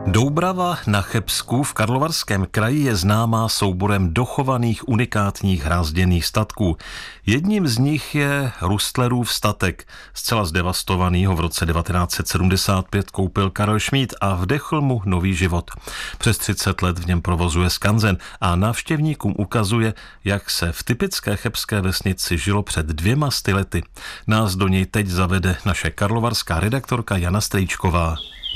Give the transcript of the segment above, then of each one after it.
Doubrava na Chebsku v Karlovarském kraji je známá souborem dochovaných unikátních hrázděných statků. Jedním z nich je Rustlerův statek. Zcela zdevastovaný ho v roce 1975 koupil Karel Schmid a vdechl mu nový život. Přes 30 let v něm provozuje skanzen a návštěvníkům ukazuje, jak se v typické chebské vesnici žilo před 200 lety. Nás do něj teď zavede naše karlovarská redaktorka Jana Strýčková.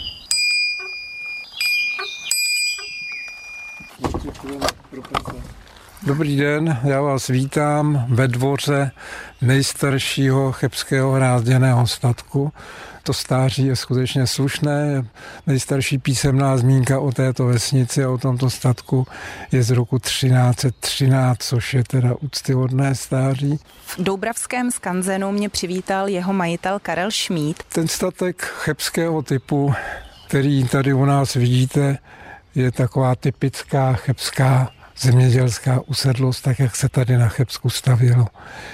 Dobrý den, já vás vítám ve dvoře nejstaršího chebského hrázděného statku. To stáří je skutečně slušné. Nejstarší písemná zmínka o této vesnici a o tomto statku je z roku 1313, což je teda úctyhodné stáří. V doubravském skanzenu mě přivítal jeho majitel Karel Schmid. Ten statek chebského typu, který tady u nás vidíte, je taková typická chebská zemědělská usedlost, tak jak se tady na Chebsku stavělo.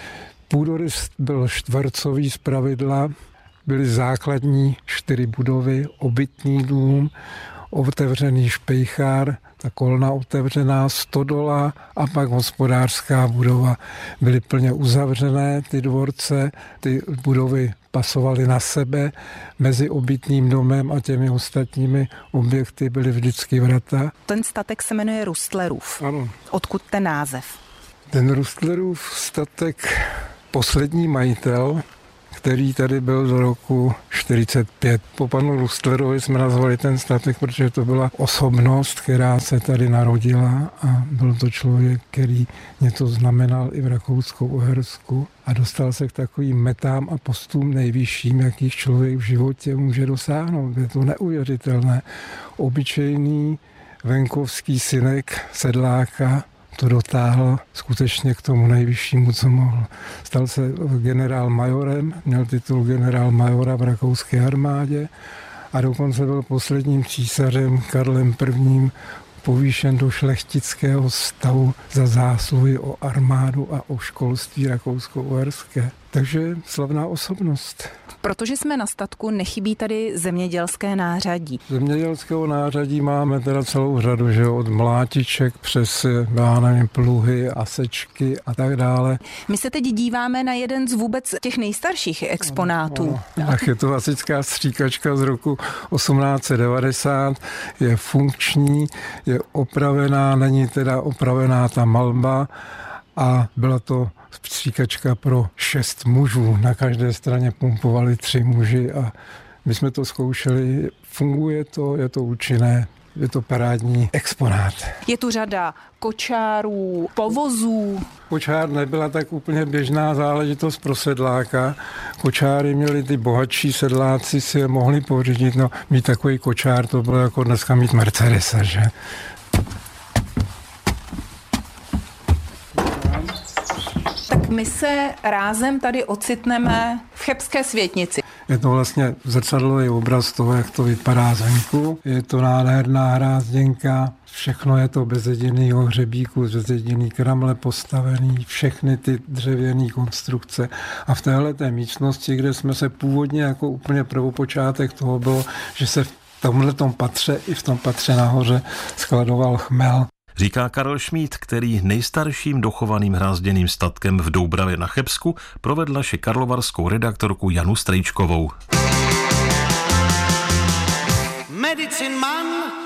Půdorys byl čtvercový zpravidla, byly základní 4 budovy, obytný dům, otevřený špejchár, ta kolna otevřená, stodola a pak hospodářská budova. Byly plně uzavřené ty dvorce, ty budovy pasovaly na sebe, mezi obytným domem a těmi ostatními objekty byly vždycky vrata. Ten statek se jmenuje Rustlerův. Ano. Odkud ten název? Ten Rustlerův statek, poslední majitel, který tady byl do roku 45. Po panu Rustlerovi jsme nazvali ten statek, protože to byla osobnost, která se tady narodila a byl to člověk, který něco znamenal i v Rakousku-Uhersku a dostal se k takovým metám a postům nejvyšším, jakých člověk v životě může dosáhnout. Je to neuvěřitelné. Obyčejný venkovský synek sedláka to dotáhl skutečně k tomu nejvyššímu, co mohl. Stal se generál majorem, měl titul generál majora v rakouské armádě a dokonce byl posledním císařem Karlem I. povýšen do šlechtického stavu za zásluhy o armádu a o školství rakousko-uherské. Takže slavná osobnost. Protože jsme na statku, nechybí tady zemědělské nářadí. Zemědělského nářadí máme teda celou řadu, že od mlátiček přes, já nevím, pluhy a sečky a tak dále. My se teď díváme na jeden z vůbec těch nejstarších exponátů. Tak je to hasičská stříkačka z roku 1890, je funkční, je opravená, není teda opravená ta malba a byla to stříkačka pro 6 mužů. Na každé straně pumpovali 3 muži a my jsme to zkoušeli. Funguje to, je to účinné, je to parádní exponát. Je tu řada kočárů, povozů. Kočár nebyla tak úplně běžná záležitost pro sedláka. Kočáry měli ty bohatší sedláci, si je mohli pořídit. No, mít takový kočár, to bylo jako dneska mít Mercedesa, že? My se rázem tady ocitneme v chebské Světnici. Je to vlastně zrcadlový obraz toho, jak to vypadá zvenku. Je to nádherná hrázděnka, všechno je to bez jediného hřebíku, bez jediný kramle postavený, všechny ty dřevěné konstrukce. A v téhleté místnosti, kde jsme se původně jako úplně prvopočátek toho bylo, že se v tomhletom patře i v tom patře nahoře skladoval chmel. Říká Karel Schmid, který nejstarším dochovaným hrázděným statkem v Doubravě na Chebsku provedl naši karlovarskou redaktorku Janu Strýčkovou. Medicine Man